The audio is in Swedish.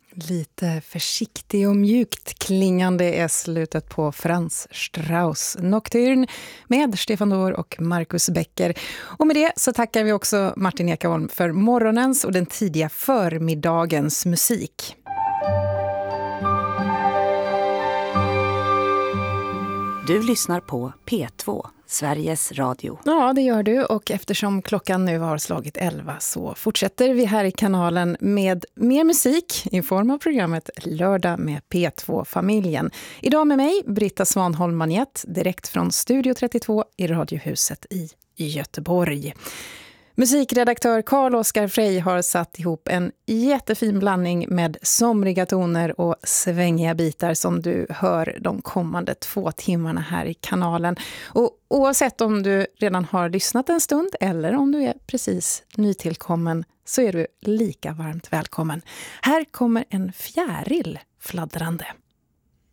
Lite försiktig och mjukt klingande är slutet på Franz Strauss Nocturne med Stefan Dor och Marcus Becker. Och med det så tackar vi också Martin Ekholm för morgonens och den tidiga förmiddagens musik. Du lyssnar på P2, Sveriges Radio. Ja, det gör du, och eftersom klockan nu har slagit 11 så fortsätter vi här i kanalen med mer musik i form av programmet Lördag med P2-familjen. Idag med mig, Britta Svanholm-Manjet, direkt från Studio 32 i Radiohuset i Göteborg. Musikredaktör Carl-Oskar Frey har satt ihop en jättefin blandning med somriga toner och svängiga bitar som du hör de kommande 2 timmarna här i kanalen. Och oavsett om du redan har lyssnat en stund eller om du är precis nytillkommen så är du lika varmt välkommen. Här kommer en fjäril fladdrande.